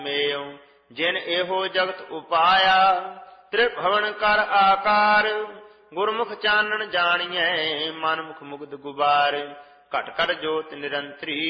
ਮੇਉ ਜਿਨ ਇਹੋ ਜਗਤ ਉਪਾਇਆ ਤ੍ਰਿਭਵਨ ਕਰ ਆਕਾਰ ਗੁਰਮੁਖ ਚਾਨਣ ਜਾਣੀਐ ਮਨਮੁਖ ਮੁਗਧ ਗੁਬਾਰ ਘਟ ਘਟ ਜੋਤ ਨਿਰੰਤਰੀ